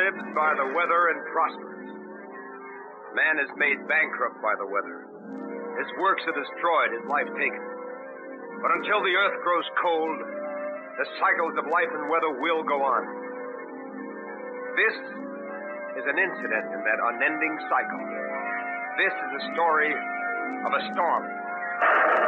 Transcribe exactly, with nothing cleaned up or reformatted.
lives by the weather and prospers. Man is made bankrupt by the weather. His works are destroyed, his life taken. But until the earth grows cold, the cycles of life and weather will go on. This is an incident in that unending cycle. This is the story of a storm.